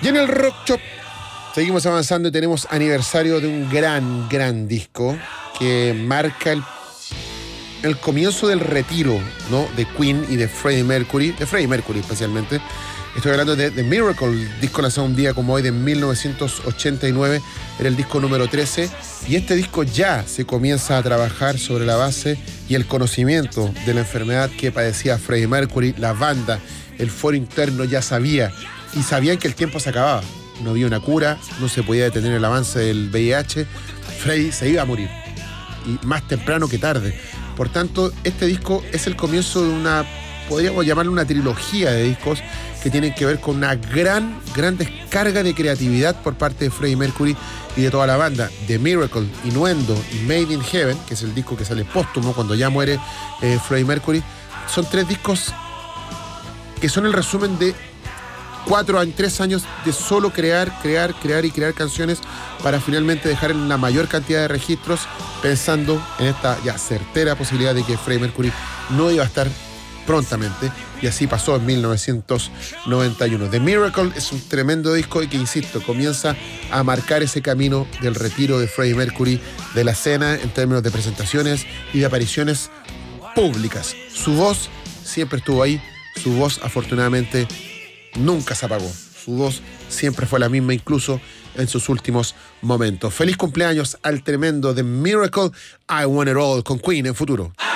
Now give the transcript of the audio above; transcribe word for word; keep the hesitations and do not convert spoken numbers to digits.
Y en el Rock Shop seguimos avanzando y tenemos aniversario de un gran, gran disco que marca el, el comienzo del retiro, ¿no?, de Queen y de Freddie Mercury, de Freddie Mercury especialmente. Estoy hablando de The Miracle, el disco lanzado un día como hoy de mil novecientos ochenta y nueve, era el disco número trece, y este disco ya se comienza a trabajar sobre la base y el conocimiento de la enfermedad que padecía Freddie Mercury. La banda, el foro interno ya sabía, y sabían que el tiempo se acababa. No había una cura, no se podía detener el avance del V I H, Freddie se iba a morir, y más temprano que tarde. Por tanto, este disco es el comienzo de una, podríamos llamarlo una trilogía de discos que tienen que ver con una gran, gran descarga de creatividad por parte de Freddie Mercury y de toda la banda. The Miracle, Innuendo y Made in Heaven, que es el disco que sale póstumo cuando ya muere eh, Freddie Mercury, son tres discos que son el resumen de cuatro años, tres años de solo crear, crear, crear y crear canciones para finalmente dejar en la mayor cantidad de registros, pensando en esta ya certera posibilidad de que Freddie Mercury no iba a estar prontamente, y así pasó en mil novecientos noventa y uno. The Miracle es un tremendo disco y que, insisto, comienza a marcar ese camino del retiro de Freddie Mercury de la escena en términos de presentaciones y de apariciones públicas. Su voz siempre estuvo ahí, su voz afortunadamente nunca se apagó, su voz siempre fue la misma incluso en sus últimos momentos. Feliz cumpleaños al tremendo The Miracle, I Want It All con Queen en futuro.